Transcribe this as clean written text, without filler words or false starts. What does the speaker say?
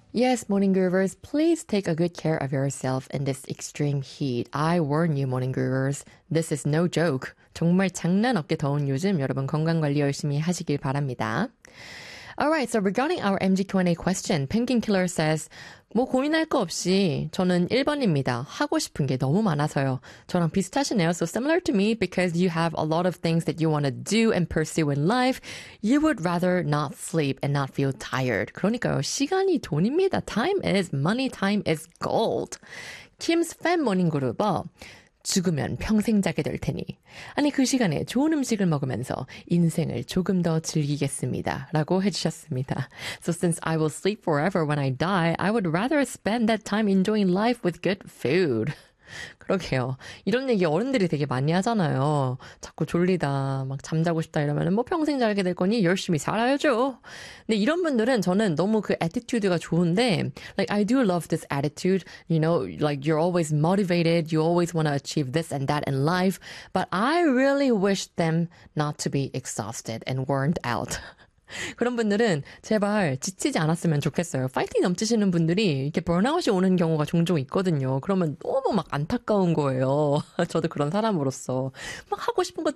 Yes, morning groovers, please take a good care of yourself in this extreme heat. I warn you, morning groovers, this is no joke. 정말 장난 없게 더운 요즘 여러분 건강관리 열심히 하시길 바랍니다. Alright, so regarding our MG Q&A question, Penguin Killer says, 뭐 고민할 거 없이 저는 1번입니다. 하고 싶은 게 너무 많아서요. 저랑 비슷하시네요. So similar to me because you have a lot of things that you want to do and pursue in life. You would rather not sleep and not feel tired. 그러니까요. 시간이 돈입니다. Time is money. Time is gold. Kim's Fan Morning Group어. 죽으면 평생 자게 될 테니. 아니 그 시간에 좋은 음식을 먹으면서 인생을 조금 더 즐기겠습니다. 라고 해주셨습니다. So since I will sleep forever when I die, I would rather spend that time enjoying life with good food. 그러게요. 이런 얘기 어른들이 되게 많이 하잖아요. 자꾸 졸리다, 막 잠자고 싶다 이러면 뭐 평생 자게 될 거니 열심히 살아야죠. 근데 이런 분들은 저는 너무 그 attitude가 좋은데, like I do love this attitude. You know, like you're always motivated. You always want to achieve this and that in life. But I really wish them not to be exhausted and worn out. 그런 분들은 제발 지치지 않았으면 좋겠어요. 파이팅 넘치시는 분들이 이렇게 번아웃이 오는 경우가 종종 있거든요. 그러면 너무 막 안타까운 거예요. 저도 그런 사람으로서 막 하고 싶은 거